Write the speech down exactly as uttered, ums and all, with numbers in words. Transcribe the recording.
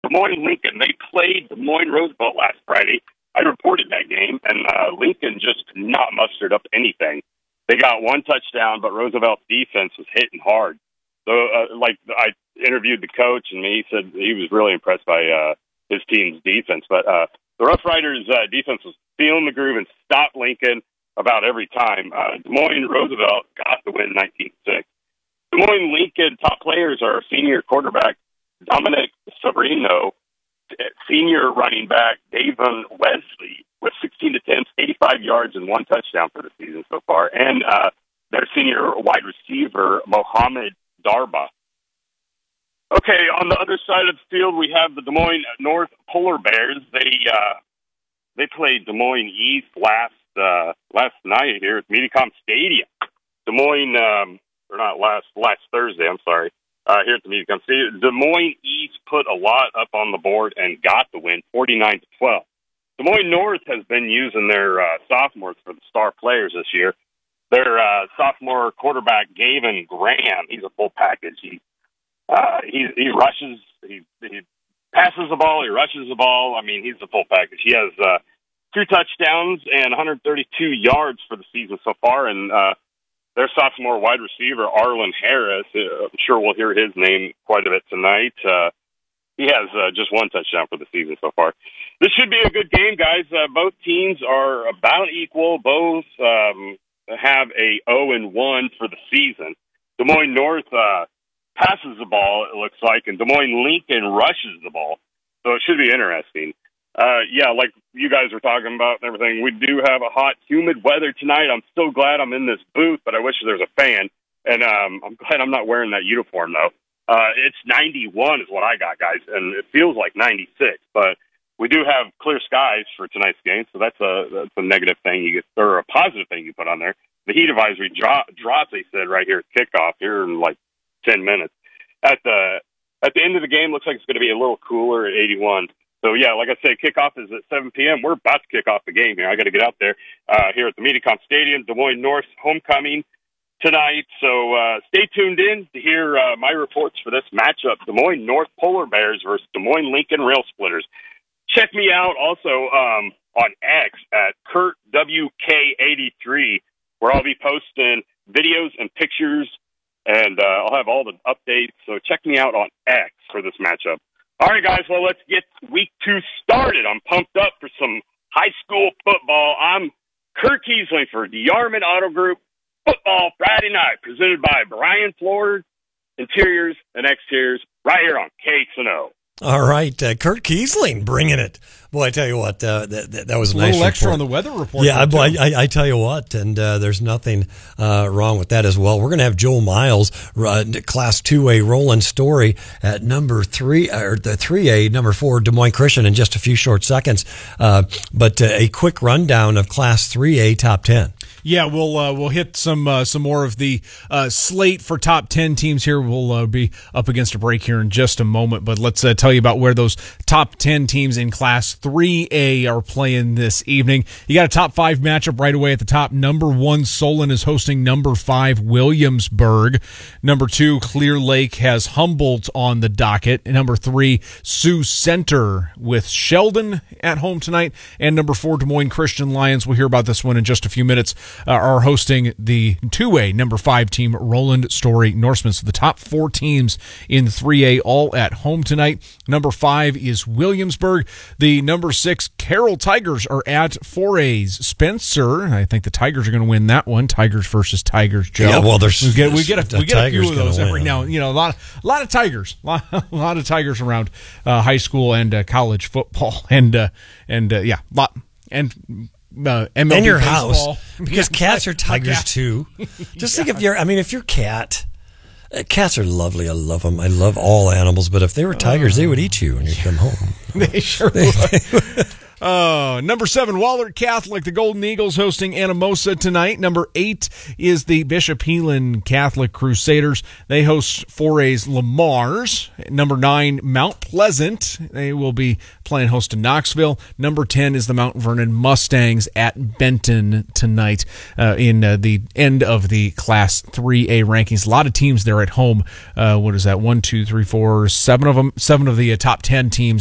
Des Moines Lincoln. They played Des Moines Roosevelt last Friday. I reported that game, and uh, Lincoln just could not mustered up anything. They got one touchdown, but Roosevelt's defense was hitting hard. So, uh, like, I interviewed the coach, and he said he was really impressed by uh, his team's defense. But uh, the Rough Riders' uh, defense was feeling the groove and stopped Lincoln about every time. Uh, Des Moines Roosevelt got the win nineteen six. Des Moines Lincoln top players are senior quarterback Dominic Severino, senior running back Davon Wesley with sixteen attempts, eighty-five yards, and one touchdown for the season so far, and uh, their senior wide receiver Mohammed Darba. Okay, on the other side of the field, we have the Des Moines North Polar Bears. They uh, they played Des Moines East last uh, last night here at Medicom Stadium. Des Moines, um, or not last last Thursday. I'm sorry. Uh, here at the Medicom Stadium, Des Moines East put a lot up on the board and got the win, forty-nine to twelve. Des Moines North has been using their uh, sophomores for the star players this year. Their uh, sophomore quarterback, Gavin Graham, he's a full package. He uh, he, he rushes, he, he passes the ball, he rushes the ball. I mean, he's a full package. He has uh, two touchdowns and one hundred thirty-two yards for the season so far, and uh, their sophomore wide receiver, Arlen Harris, uh, I'm sure we'll hear his name quite a bit tonight. Uh, he has uh, just one touchdown for the season so far. This should be a good game, guys. Uh, both teams are about equal. Both um, have a oh and one for the season. Des Moines North uh, passes the ball, it looks like, and Des Moines Lincoln rushes the ball. So it should be interesting. Uh, yeah, like you guys were talking about and everything, we do have a hot, humid weather tonight. I'm so glad I'm in this booth, but I wish there was a fan. And um, I'm glad I'm not wearing that uniform, though. Uh, it's ninety-one is what I got, guys, and it feels like ninety-six. But we do have clear skies for tonight's game, so that's a that's a negative thing you get, or a positive thing you put on there. The heat advisory drop, drops, they said, right here at kickoff here in like ten minutes. At the at the end of the game, looks like it's going to be a little cooler at eighty-one. So, yeah, like I said, kickoff is at seven p.m. We're about to kick off the game here. I got to get out there uh, here at the Medicom Stadium, Des Moines North homecoming tonight. So uh, stay tuned in to hear uh, my reports for this matchup, Des Moines North Polar Bears versus Des Moines Lincoln Rail Splitters. Check me out also um, on X at Kurt W K eighty-three, where I'll be posting videos and pictures, and uh, I'll have all the updates. So check me out on X for this matchup. All right, guys, well, let's get week two started. I'm pumped up for some high school football. I'm Kurt Kiesling for the Yarman Auto Group Football Friday Night, presented by Brian Floors, Interiors and Exteriors, right here on K X N O. All right, uh, Kurt Kiesling bringing it. Boy, I tell you what, uh, that, that, that was a, a nice little extra report. on the weather report. Yeah, boy, I, I tell you what, and uh, there's nothing uh, wrong with that as well. We're going to have Joe Miles, uh, Class two A Roland Story at number three, or the three A, number four, Des Moines Christian in just a few short seconds. Uh, but uh, a quick rundown of Class three A top ten. Yeah, we'll uh, we'll hit some uh, some more of the uh, slate for top ten teams here. We'll uh, be up against a break here in just a moment, but let's uh, tell you about where those top ten teams in Class three A are playing this evening. You got a top five matchup right away at the top. Number one, Solon is hosting number five, Williamsburg. Number two, Clear Lake has Humboldt on the docket. And number three, Sioux Center with Sheldon at home tonight. And number four, Des Moines Christian Lions, we'll hear about this one in just a few minutes, uh, are hosting the two A number five team, Roland Story Norseman. So the top four teams in three A all at home tonight. Number five is Williamsburg. The number six, Carroll Tigers, are at four A's. Spencer, I think the Tigers are going to win that one. Tigers versus Tigers, Joe. Yeah, well, there's we get we get a, we get a few of those every win. now. You know, a lot, a lot of Tigers, a lot, a lot of Tigers around uh, high school and uh, college football, and uh, and uh, yeah, lot and. Uh, M L B in your baseball. house, because yeah, cats are tigers cat. too. Just yeah. think if you're, I mean, if your cat, uh, cats are lovely. I love them. I love all animals. But if they were tigers, uh, they would eat you when you come home. They sure would. Uh, number seven, Wahlert Catholic, the Golden Eagles hosting Anamosa tonight. Number eight is the Bishop Heelan Catholic Crusaders. They host four A's Lamar's. Number nine, Mount Pleasant. They will be playing host to Knoxville. Number ten is the Mount Vernon Mustangs at Benton tonight uh, in uh, the end of the Class three A rankings. A lot of teams there at home. Uh, what is that? One, two, three, four, seven of them. Seven of the uh, top ten teams